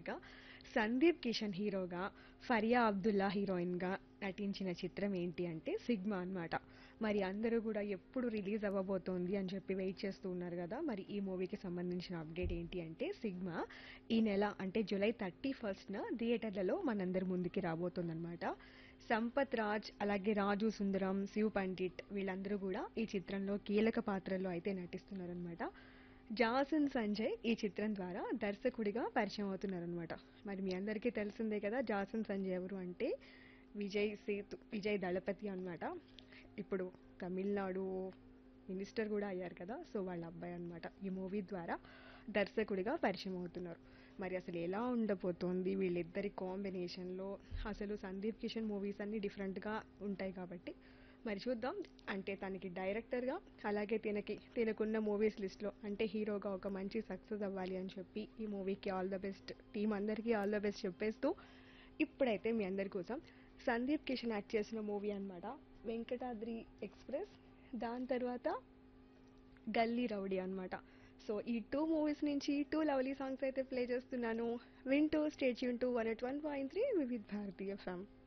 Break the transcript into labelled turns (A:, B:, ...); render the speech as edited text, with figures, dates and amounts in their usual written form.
A: గనక సందీప్ కిషన్ హీరోగా, ఫరియా అబ్దుల్లా హీరోయిన్‌గా నటించిన చిత్రం ఏంటి అంటే 'సిగ్మా' అన్నమాట. మరి అందరూ గూడా ఎప్పుడు రిలీజ్ అవ్వబోతోంది అని చెప్పి వెయిట్ చేస్తూ ఉన్నారు గదా! మరి ఈ మూవీకి సంబంధించిన అప్డేట్ ఏంటి అంటే 'సిగ్మా' ఈ నెల అంటే జూలై 31న థియేటర్లలో మనందరి ముందుకి రాబోతోందన్నమాట. సంపత్ రాజ్, అలాగే రాజు సుందరం, శివ్ పండిట్ వీళ్ళందరూ కూడా ఈ చిత్రంలో కీలక పాత్రల్లో అయితే నటిస్తున్నారనమాట. జాసన్ సంజయ్ ఈ చిత్రం ద్వారా దర్శకుడిగా పరిచయం అవుతున్నారనమాట. మరి మీ అందరికీ తెలిసిందే కదా జాసన్ సంజయ్ ఎవరు అంటే విజయ్ దళపతి అన్నమాట. ఇప్పుడు తమిళనాడు మినిస్టర్ కూడా అయ్యారు కదా, సో వాళ్ళ అబ్బాయి అన్నమాట. ఈ మూవీ ద్వారా దర్శకుడిగా పరిచయం అవుతున్నారు. మరి అసలు ఎలా ఉండబోతోంది వీళ్ళిద్దరి కాంబినేషన్లో? అసలు సందీప్ కిషన్ మూవీస్ అన్ని డిఫరెంట్గా ఉంటాయి కాబట్టి మరి చూద్దాం. అంటే తనకి డైరెక్టర్గా, అలాగే తినకున్న మూవీస్ లిస్ట్లో అంటే హీరోగా ఒక మంచి సక్సెస్ అవ్వాలి అని చెప్పి ఈ మూవీకి ఆల్ ద బెస్ట్, టీం అందరికీ ఆల్ ద బెస్ట్ చెప్పేస్తూ ఇప్పుడైతే మీ అందరి కోసం సందీప్ కిషన్ యాక్ట్ చేసిన మూవీ అన్నమాట వెంకటాద్రి ఎక్స్ప్రెస్, దాని తర్వాత గల్లీ రౌడీ అన్నమాట. సో ఈ టూ మూవీస్ నుంచి టూ లవ్లీ సాంగ్స్ అయితే ప్లే చేస్తున్నాను. వింటూ stay tune to 101.3 Vividh Bharatiya FM.